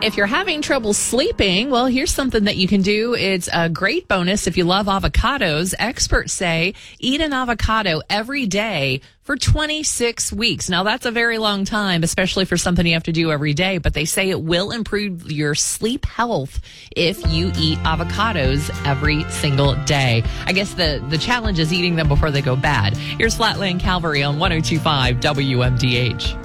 If you're having trouble sleeping, well, here's something that you can do. It's a great bonus if you love avocados. Experts say eat an avocado every day for 26 weeks. Now, that's a very long time, especially for something you have to do every day, but they say it will improve your sleep health if you eat avocados every single day. I guess the challenge is eating them before they go bad. Here's Flatland Calvary on 102.5 WMDH.